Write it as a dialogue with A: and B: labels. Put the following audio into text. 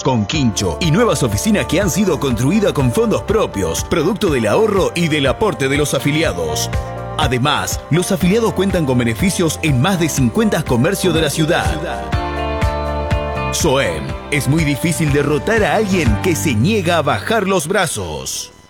A: nuevos, con quincho y nuevas oficinas que han sido construidas con fondos propios, producto del ahorro y del aporte de los afiliados. Además, los afiliados cuentan con beneficios en más de 50 comercios de la ciudad. SOEM, es muy difícil derrotar a alguien que se niega a bajar los brazos.